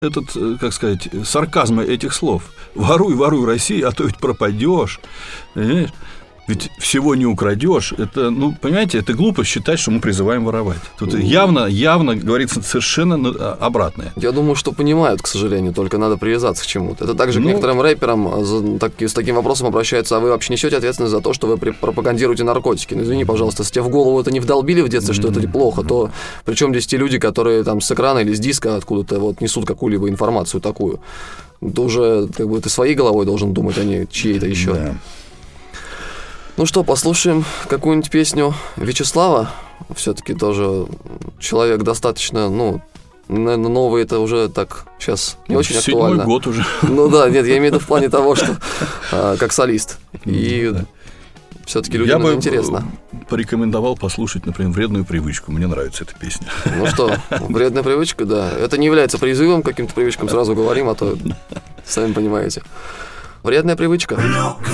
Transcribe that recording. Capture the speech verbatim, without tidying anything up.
этот, как сказать, сарказм этих слов. Воруй, воруй, Россия, а то ведь пропадешь. Понимаешь? Ведь всего не украдешь. Это, ну, понимаете, это глупо считать, что мы призываем воровать. Тут явно, явно говорится совершенно обратное. Я думаю, что понимают, к сожалению, только надо привязаться к чему-то. Это также ну, к некоторым рэперам так, с таким вопросом обращаются: а вы вообще несете ответственность за то, что вы пропагандируете наркотики? Ну, извини, пожалуйста, если тебе в голову это не вдолбили в детстве, что это плохо, то причем здесь те люди, которые там с экрана или с диска откуда-то вот несут какую-либо информацию такую, то уже как бы ты своей головой должен думать, а не чьей-то еще. Да. Ну что, послушаем какую-нибудь песню Вячеслава. Все-таки тоже человек достаточно, ну, наверное, новый, это уже так сейчас не очень Седьмой актуально. Седьмой год уже. Ну да, нет, я имею в виду в плане того, что а, как солист. И да. Все-таки людям это интересно. Я бы порекомендовал послушать, например, «Вредную привычку». Мне нравится эта песня. Ну что, «Вредная привычка», да. Это не является призывом к каким-то привычкам, сразу говорим, а то сами понимаете. «Вредная привычка».